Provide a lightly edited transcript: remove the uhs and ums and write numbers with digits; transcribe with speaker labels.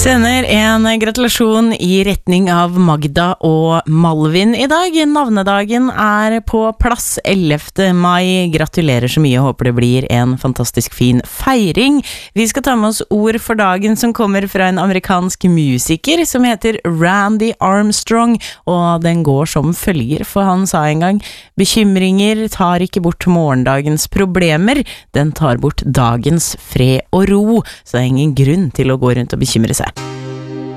Speaker 1: Sender en gratulasjon i retning av Magda og Malvin i dag. Navnedagen på plass 11. mai. Gratulerer så mye, håper det blir en fantastisk fin feiring. Vi skal ta med oss ord for dagen som kommer fra en amerikansk musiker som heter Randy Armstrong, og den går som følger, for han sa en gang: bekymringer tar ikke bort morgendagens problemer, den tar bort dagens fred og ro, så det er ingen grunn til å gå rundt og bekymre seg.